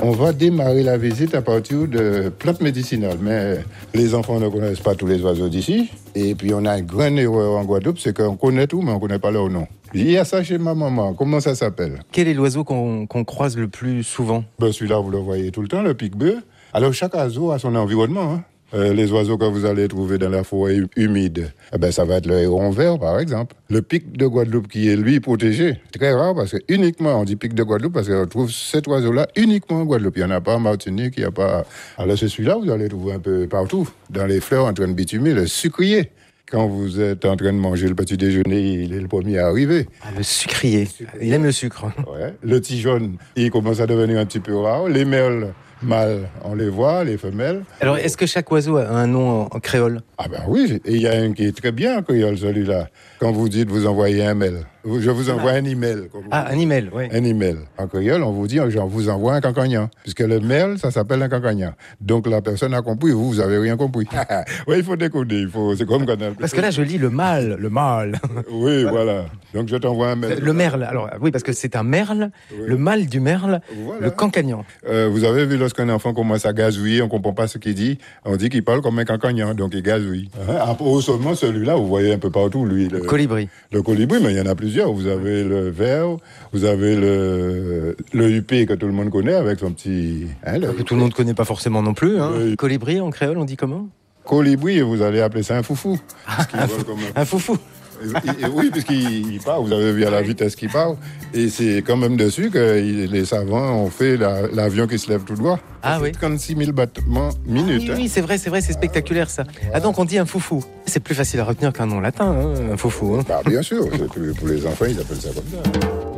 On va démarrer la visite à partir de plantes médicinales. Mais les enfants ne connaissent pas tous les oiseaux d'ici. Et puis on a une grande erreur en Guadeloupe, c'est qu'on connaît tout, mais on ne connaît pas leur nom. Il y a ça chez ma maman. Comment ça s'appelle? Quel est l'oiseau qu'on croise le plus souvent? Celui-là, vous le voyez tout le temps, le pique-bœuf. Alors chaque oiseau a son environnement. Les oiseaux que vous allez trouver dans la forêt humide, ça va être le héron vert, par exemple. Le pic de Guadeloupe qui est, lui, protégé. Très rare, parce que uniquement, on dit pic de Guadeloupe, parce qu'on trouve cet oiseau-là uniquement en Guadeloupe. Il n'y en a pas en Martinique, il n'y a pas... Alors, c'est celui-là, vous allez trouver un peu partout. Dans les fleurs en train de bitumer, le sucrier. Quand vous êtes en train de manger le petit déjeuner, il est le premier à arriver. Ah, le sucrier. Il aime le sucre. Ouais. Le petit jaune, il commence à devenir un petit peu rare. Les merles mâles, on les voit, les femelles. Alors, est-ce que chaque oiseau a un nom en créole? Ah ben oui, et il y a un qui est très bien en créole, celui-là. Quand vous dites, vous envoyez un mail. Je vous envoie un email. Ah, un email, oui. Un email. En créole, on vous dit, je vous envoie un cancagnan. Puisque le mail, ça s'appelle un cancagnan. Donc la personne a compris, vous avez rien compris. Oui, il faut décoder. C'est comme quand Parce que là, je lis le mâle. Oui, voilà. Donc je t'envoie un mail. Le merle. Alors, oui, parce que c'est un merle. Oui. Le mâle du merle, voilà. Le cancagnan. Vous avez vu, lorsqu'un enfant commence à gazouiller, on ne comprend pas ce qu'il dit. On dit qu'il parle comme un cancagnan, donc il gazouille. Seulement celui-là, vous voyez un peu partout, lui. Le colibri. Le colibri, mais il y en a plusieurs. Vous avez le vert, vous avez le huppé que tout le monde connaît avec son petit... que tout le monde ne connaît pas forcément non plus. Colibri, en créole, on dit comment? Colibri, vous allez appeler ça un foufou. Un foufou. Oui, puisqu'il part, vous avez vu à la vitesse qu'il part. Et c'est quand même dessus que les savants ont fait l'avion qui se lève tout droit. Ah oui. 36 000 battements minutes. Oui, c'est vrai, c'est spectaculaire ça. Ah donc on dit un foufou. C'est plus facile à retenir qu'un nom latin, un foufou. Bien sûr, pour les enfants, ils appellent ça comme ça.